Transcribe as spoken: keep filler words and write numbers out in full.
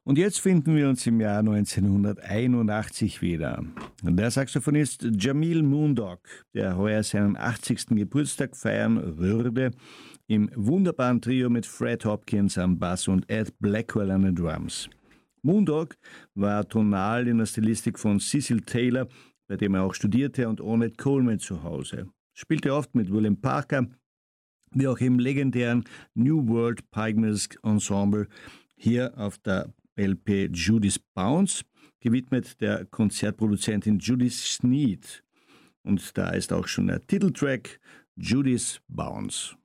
Und jetzt finden wir uns im Jahr neunzehnhunderteinundachtzig wieder. Der Saxophonist Jamil Moondog, der heuer seinen achtzigsten Geburtstag feiern würde, im wunderbaren Trio mit Fred Hopkins am Bass und Ed Blackwell an den Drums. Moondog war tonal in der Stilistik von Cecil Taylor, bei dem er auch studierte, und Ornette Coleman zu Hause. Spielte oft mit William Parker, wie auch im legendären New World Pygmies Ensemble, hier auf der L P Judy's Bounce, gewidmet der Konzertproduzentin Judy Sneed. Und da ist auch schon der Titeltrack Judy's Bounce.